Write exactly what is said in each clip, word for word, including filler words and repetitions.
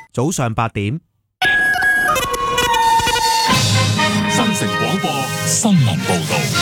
早上八點。 新城廣播新聞報道。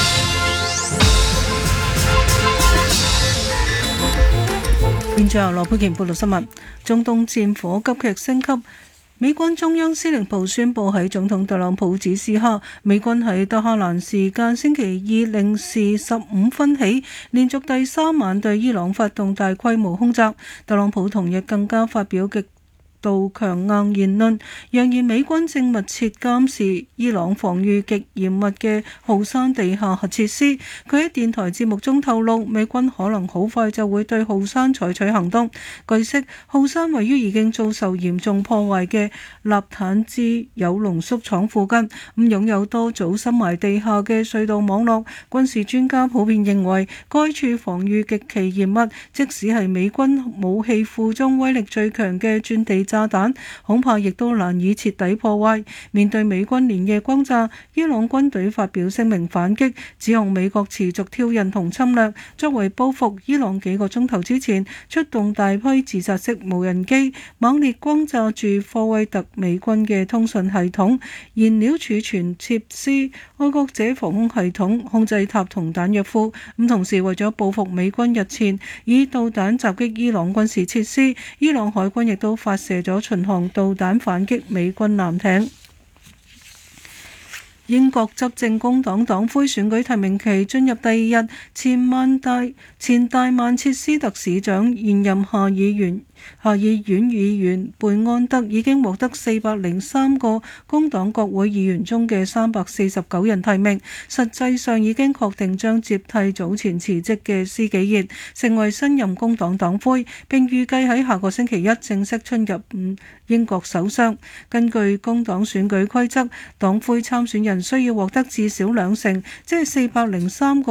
現在由羅佩琪報道新聞。中東戰火急劇升級，美軍中央司令部宣布喺總統特朗普指示下，美軍喺德黑蘭時間星期二零時十五分起，連續第三晚對伊朗發動大規模空襲。特朗普同日更加發表極度強硬言論，揚言美軍正密切監視伊朗防禦極嚴密嘅浩山地下核設施。佢喺電台節目中透露，美軍可能好快就會對浩山採取行動。據悉，浩山位於已經遭受嚴重破壞嘅納坦茲鈾濃縮廠附近，咁擁有多組深埋地下嘅隧道網絡。軍事專家普遍認為，該處防禦極其嚴密，即使係美軍武器庫中威力最強嘅鑽地炸彈恐怕亦都難以徹底破壞。面對美軍連夜轟炸，伊朗軍隊發表聲明反擊，指控美國持續挑釁同侵略。作為報復，伊朗幾個鐘頭之前出動大批自殺式無人機，猛烈轟炸住科威特美軍嘅通訊系統、燃料儲存設施、愛國者防空系統、控制塔同彈藥庫。咁同時為咗報復美軍日前以導彈襲擊伊朗軍事設施，伊朗海軍亦都發射咗巡航導彈反擊美軍艦艇。英國執政工黨黨魁選舉提名期進入第二日，前曼大前大曼徹斯特市長現任下議員下議院議員貝安德已經獲得四百零三個工黨國會議員中嘅三百四十九人提名，實際上已經確定將接替早前辭職嘅施紀賢成為新任工黨黨魁，並預計喺下個星期一正式出任英國首相。根據工黨選舉規則，黨魁參選人需要獲得至少兩成，即係四百零三個